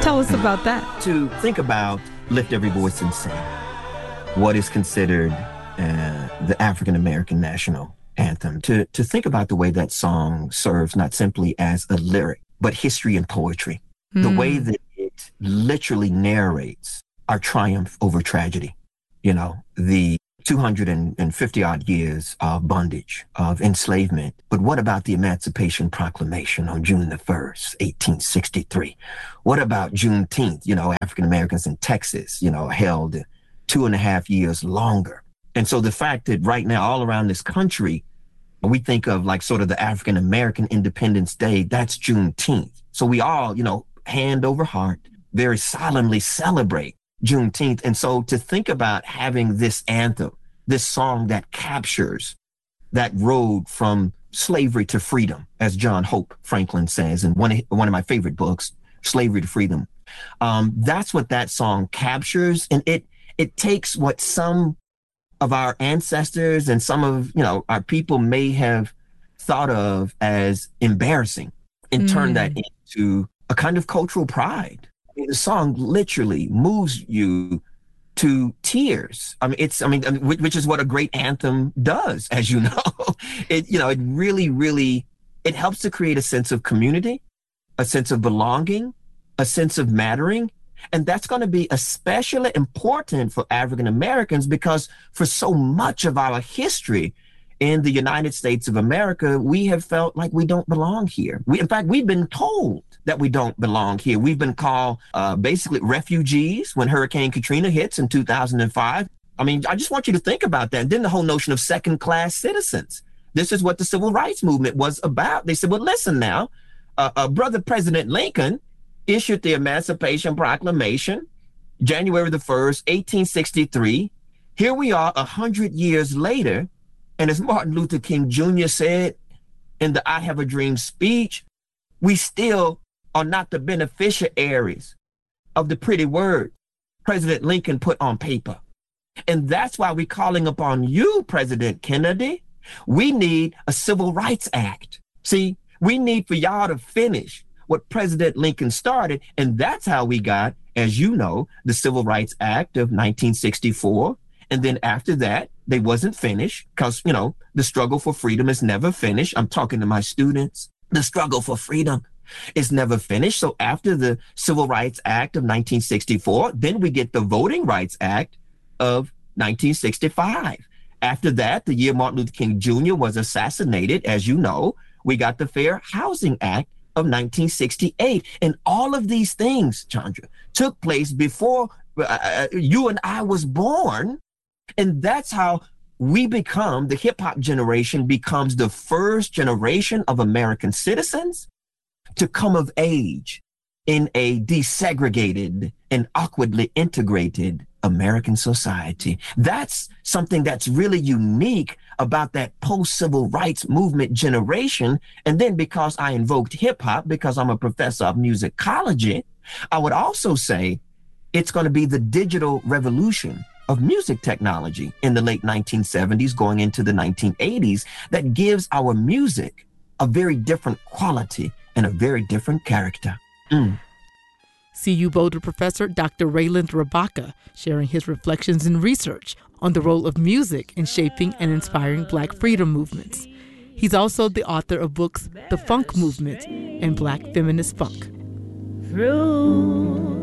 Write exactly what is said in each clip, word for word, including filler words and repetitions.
Tell us about that. To think about Lift Every Voice and Sing, what is considered uh, the African American national anthem, to, to think about the way that song serves not simply as a lyric, but history and poetry. Mm. The way that it literally narrates our triumph over tragedy, you know, the two hundred fifty odd years of bondage, of enslavement. But what about the Emancipation Proclamation on June the first, eighteen sixty-three? What about Juneteenth? You know, African Americans in Texas, you know, held two and a half years longer. And so the fact that right now all around this country, we think of like sort of the African American Independence Day, that's Juneteenth. So we all, you know, hand over heart, very solemnly celebrate Juneteenth. And so to think about having this anthem, this song that captures that road from slavery to freedom, as John Hope Franklin says in one of, one of my favorite books, Slavery to Freedom. Um, that's what that song captures. And it it takes what some of our ancestors and some of, you know, our people may have thought of as embarrassing and mm. turn that into a kind of cultural pride. The song literally moves you to tears. I mean, it's, I mean, which is what a great anthem does, as you know. It, you know, it really, really, it helps to create a sense of community, a sense of belonging, a sense of mattering. And that's going to be especially important for African Americans because for so much of our history in the United States of America, we have felt like we don't belong here. We, in fact, we've been told that we don't belong here. We've been called uh, basically refugees when Hurricane Katrina hits in two thousand five. I mean, I just want you to think about that. And then the whole notion of second-class citizens. This is what the civil rights movement was about. They said, well, listen now, uh, uh, Brother President Lincoln issued the Emancipation Proclamation, January the first, eighteen sixty-three. Here we are a hundred years later. And as Martin Luther King Junior said in the I Have a Dream speech, we still are not the beneficiaries of the pretty word President Lincoln put on paper. And that's why we're calling upon you, President Kennedy. We need a Civil Rights Act. See, we need for y'all to finish what President Lincoln started. And that's how we got, as you know, the Civil Rights Act of nineteen sixty-four. And then after that, they wasn't finished because, you know, the struggle for freedom is never finished. I'm talking to my students. The struggle for freedom is never finished. So after the Civil Rights Act of nineteen sixty-four, then we get the Voting Rights Act of nineteen sixty-five. After that, the year Martin Luther King Junior was assassinated, as you know, we got the Fair Housing Act of nineteen sixty-eight. And all of these things, Chandra, took place before uh, you and I was born. And that's how we become, the hip hop generation becomes the first generation of American citizens to come of age in a desegregated and awkwardly integrated American society. That's something that's really unique about that post-civil rights movement generation. And then because I invoked hip hop, because I'm a professor of musicology, I would also say it's going to be the digital revolution of music technology in the late nineteen seventies going into the nineteen eighties that gives our music a very different quality and a very different character. Mm. C U Boulder professor Doctor Rayland Rabaka sharing his reflections and research on the role of music in shaping and inspiring Black freedom movements. He's also the author of books The Funk Movement and Black Feminist Funk. Fruit,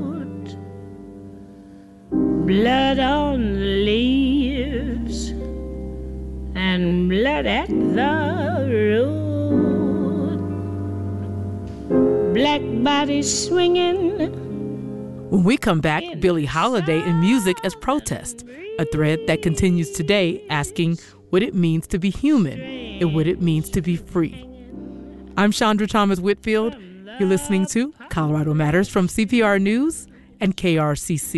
blood on the leaves, and blood at the root. Black bodies swinging. When we come back, Billie Holiday and music as protest, a thread that continues today asking what it means to be human and what it means to be free. I'm Chandra Thomas Whitfield. You're listening to Colorado Matters from C P R News and K R C C.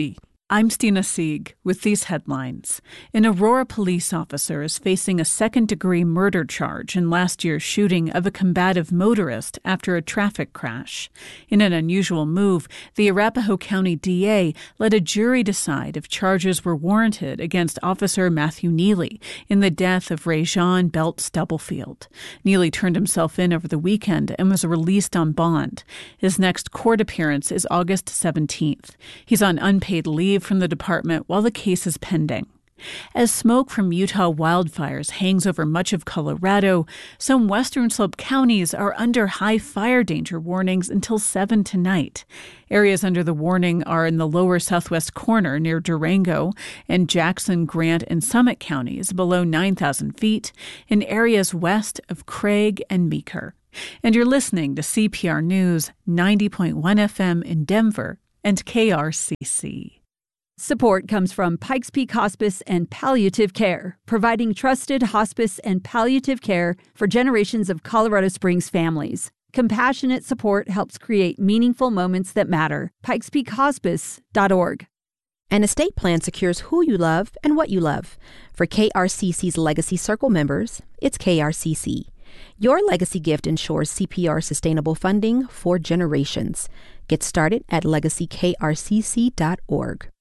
I'm Stina Sieg with these headlines. An Aurora police officer is facing a second-degree murder charge in last year's shooting of a combative motorist after a traffic crash. In an unusual move, the Arapahoe County D A let a jury decide if charges were warranted against Officer Matthew Neely in the death of Rajon Belt Stubblefield. Neely turned himself in over the weekend and was released on bond. His next court appearance is August seventeenth. He's on unpaid leave from the department while the case is pending. As smoke from Utah wildfires hangs over much of Colorado, some western slope counties are under high fire danger warnings until seven tonight. Areas under the warning are in the lower southwest corner near Durango, and Jackson, Grant, and Summit counties below nine thousand feet, in areas west of Craig and Meeker. And you're listening to C P R News ninety point one F M in Denver and K R C C. Support comes from Pikes Peak Hospice and Palliative Care, providing trusted hospice and palliative care for generations of Colorado Springs families. Compassionate support helps create meaningful moments that matter. pikes peak hospice dot org. An estate plan secures who you love and what you love. For K R C C's Legacy Circle members, it's K R C C. Your legacy gift ensures C P R sustainable funding for generations. Get started at legacy k r c c dot org.